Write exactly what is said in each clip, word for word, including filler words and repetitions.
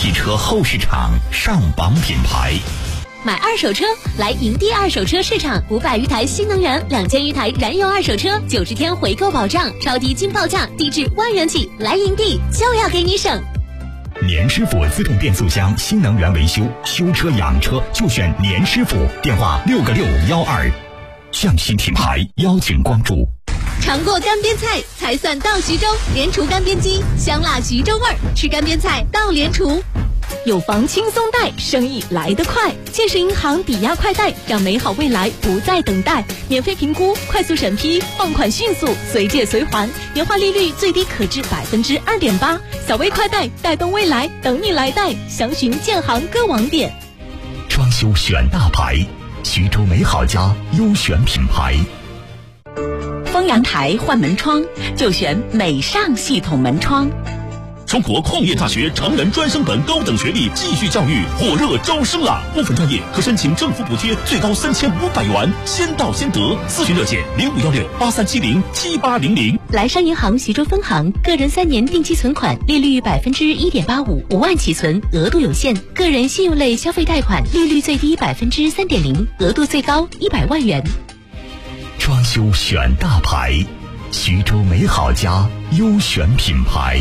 汽车后市场上榜品牌。 买二手车来营地二手车市场，五百余台新能源，两千余台燃油二手车，九十天回购保障，超低金报价，低至万元起。来营地就要给你省。 年师傅自动变速箱新能源维修，修车养车就选年师傅，电话六个六幺二。匠心品牌邀请关注。 尝过干煸菜才算到徐州，莲厨干煸鸡，香辣徐州味儿，吃干煸菜到莲厨。有房轻松贷，生意来得快。建设银行抵押快贷，让美好未来不再等待。免费评估，快速审批，放款迅速，随借随还，年化利率最低可至百分之二点八。小微快贷，带动未来，等你来贷。详询建行各网点。 装修选大牌，徐州美好家优选品牌。 封阳台换门窗就选美尚系统门窗。 中国矿业大学成人专升本高等学历继续教育火热招生了，部分专业可申请政府补贴，最高三千五百元，先到先得。咨询热线零五幺六八三七零七八零零。 来商银行徐州分行个人三年定期存款利率百分之一点八五，五万起存，额度有限；个人信用类消费贷款利率最低百分之三点零，额度最高一百万元。 装修选大牌，徐州美好家优选品牌。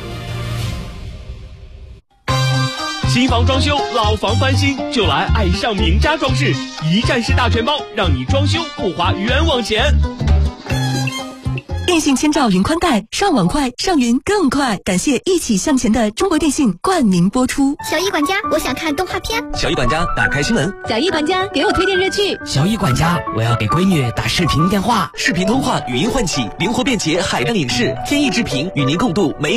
新房装修，老房翻新，就来爱上名家装饰，一站式大全包，让你装修不花冤枉钱。 电信千兆云宽带，上网快，上云更快。感谢一起向前的中国电信冠名播出。 小易管家，我想看动画片。 小易管家，打开新闻。 小易管家，给我推荐热剧。 小易管家，我要给闺女打视频电话。视频通话，语音唤起，灵活便捷，海量影视，天意之频与您共度美。